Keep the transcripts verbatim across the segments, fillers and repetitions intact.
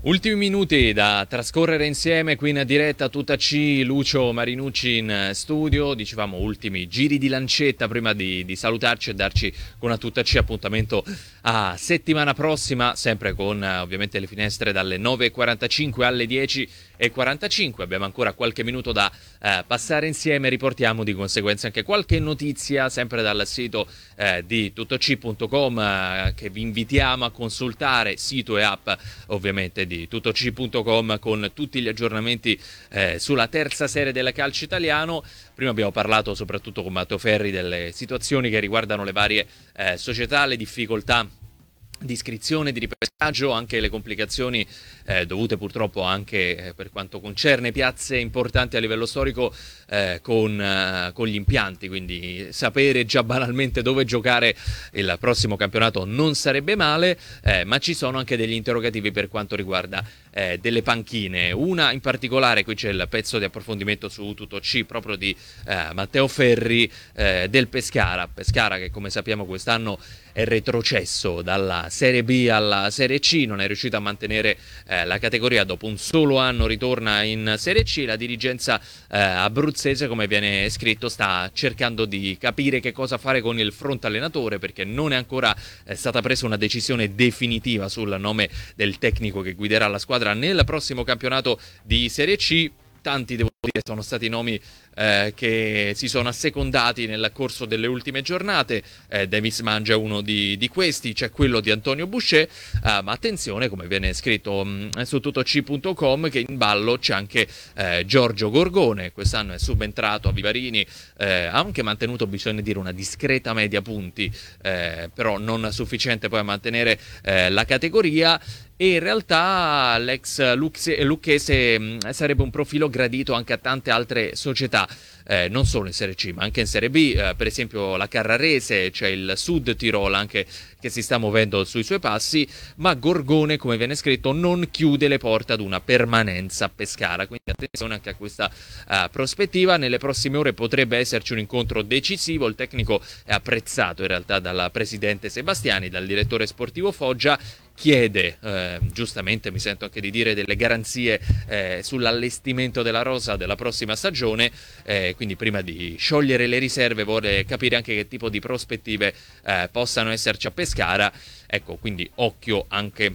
Ultimi minuti da trascorrere insieme qui in diretta, tutta C, Lucio Marinucci in studio. Dicevamo ultimi giri di lancetta prima di, di salutarci e darci con a tutta C appuntamento a settimana prossima, sempre con ovviamente le finestre dalle nove e quarantacinque alle dieci e quarantacinque. Abbiamo ancora qualche minuto da eh, passare insieme, riportiamo di conseguenza anche qualche notizia sempre dal sito eh, di tuttoc punto com eh, che vi invitiamo a consultare, sito e app ovviamente di tuttoc punto com, con tutti gli aggiornamenti eh, sulla terza serie del calcio italiano. Prima abbiamo parlato soprattutto con Matteo Ferri delle situazioni che riguardano le varie eh, società, le difficoltà di iscrizione, di ripescaggio, anche le complicazioni eh, dovute purtroppo anche eh, per quanto concerne piazze importanti a livello storico eh, con, eh, con gli impianti, quindi sapere già banalmente dove giocare il prossimo campionato non sarebbe male, eh, ma ci sono anche degli interrogativi per quanto riguarda eh, delle panchine. Una in particolare, qui c'è il pezzo di approfondimento su Tutto C proprio di eh, Matteo Ferri eh, del Pescara, Pescara che come sappiamo quest'anno è retrocesso dalla Serie B alla Serie C, non è riuscito a mantenere eh, la categoria, dopo un solo anno ritorna in Serie C. La dirigenza eh, abruzzese, come viene scritto, sta cercando di capire che cosa fare con il fronte allenatore, perché non è ancora eh, stata presa una decisione definitiva sul nome del tecnico che guiderà la squadra nel prossimo campionato di Serie C. Tanti, devo dire, sono stati nomi eh, che si sono assecondati nel corso delle ultime giornate. eh, Davis Mangia è uno di, di questi, c'è quello di Antonio Boucher, eh, ma attenzione, come viene scritto mh, su tuttoc punto com, che in ballo c'è anche eh, Giorgio Gorgone. Quest'anno è subentrato a Vivarini, eh, ha anche mantenuto, bisogna dire, una discreta media punti, eh, però non sufficiente poi a mantenere eh, la categoria. E in realtà l'ex lucchese mh, sarebbe un profilo gradito anche a tante altre società, eh, non solo in Serie C ma anche in Serie B, eh, per esempio la Carrarese, c'è il Sud Tirol anche che si sta muovendo sui suoi passi, ma Gorgone, come viene scritto, non chiude le porte ad una permanenza a Pescara, quindi attenzione anche a questa uh, prospettiva. Nelle prossime ore potrebbe esserci un incontro decisivo, il tecnico è apprezzato in realtà dal presidente Sebastiani, dal direttore sportivo Foggia, chiede, eh, giustamente mi sento anche di dire, delle garanzie eh, sull'allestimento della rosa della prossima stagione, eh, quindi prima di sciogliere le riserve vuole capire anche che tipo di prospettive eh, possano esserci a Pescara. Ecco, quindi occhio anche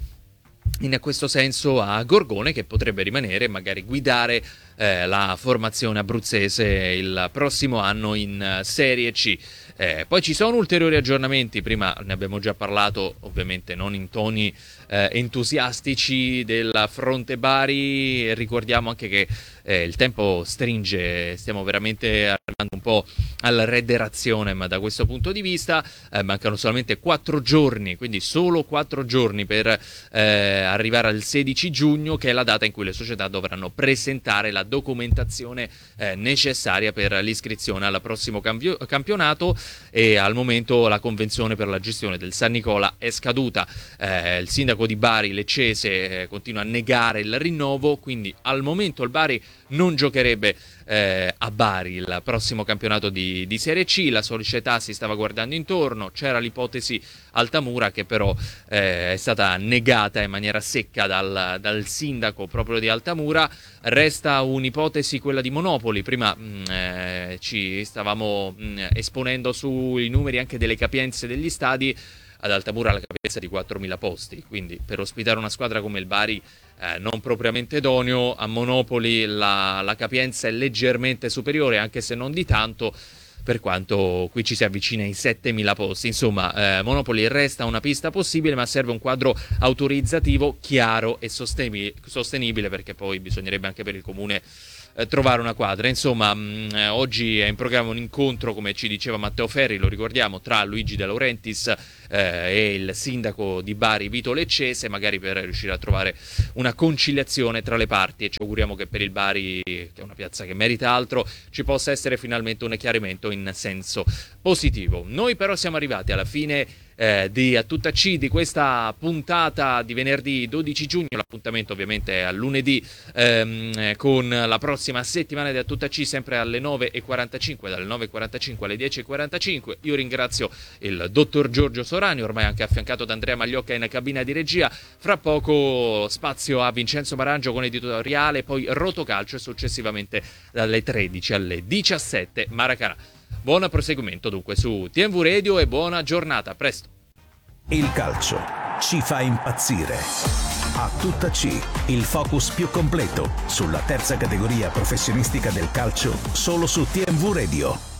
in questo senso a Gorgone, che potrebbe rimanere e magari guidare eh, la formazione abruzzese il prossimo anno in uh, Serie C. Eh, poi ci sono ulteriori aggiornamenti, prima ne abbiamo già parlato, ovviamente non in toni eh, entusiastici, del fronte Bari. Ricordiamo anche che eh, il tempo stringe, stiamo veramente arrivando un po' alla rederazione, ma da questo punto di vista eh, mancano solamente quattro giorni, quindi solo quattro giorni per eh, arrivare al sedici giugno, che è la data in cui le società dovranno presentare la documentazione eh, necessaria per l'iscrizione al prossimo cambio- campionato. E al momento la convenzione per la gestione del San Nicola è scaduta. Eh, il sindaco di Bari, Leccese, eh, continua a negare il rinnovo, quindi al momento il Bari non giocherebbe eh, a Bari il prossimo campionato di, di Serie C. La società si stava guardando intorno, c'era l'ipotesi Altamura che però eh, è stata negata in maniera secca dal, dal sindaco proprio di Altamura. Resta un'ipotesi, quella di Monopoli. Prima mh, eh, ci stavamo mh, esponendo sui numeri anche delle capienze degli stadi. Ad Altamura la capienza è di quattromila posti, quindi per ospitare una squadra come il Bari eh, non propriamente idoneo. A Monopoli la, la capienza è leggermente superiore, anche se non di tanto, per quanto qui ci si avvicina ai settemila posti. Insomma, eh, Monopoli resta una pista possibile, ma serve un quadro autorizzativo chiaro e sostenibile, perché poi bisognerebbe anche per il comune eh, trovare una quadra. Insomma, mh, eh, oggi è in programma un incontro, come ci diceva Matteo Ferri, lo ricordiamo, tra Luigi De Laurentiis eh, e il sindaco di Bari Vito Leccese, magari per riuscire a trovare una conciliazione tra le parti, e ci auguriamo che per il Bari, che è una piazza che merita altro, ci possa essere finalmente un chiarimento in senso positivo. Noi però siamo arrivati alla fine eh, di A Tutta C, di questa puntata di venerdì dodici giugno. L'appuntamento ovviamente è a lunedì ehm, con la prossima settimana di A Tutta C, sempre alle nove e quarantacinque, dalle nove e quarantacinque alle dieci e quarantacinque. Io ringrazio il dottor Giorgio Sorani, ormai anche affiancato da Andrea Magliocca in cabina di regia. Fra poco spazio a Vincenzo Marangio con editoriale, poi Rotocalcio e successivamente dalle tredici alle diciassette Maracanã. Buon proseguimento dunque su T M V Radio e buona giornata, a presto. Il calcio ci fa impazzire. A Tutta C, il focus più completo sulla terza categoria professionistica del calcio, solo su T M V Radio.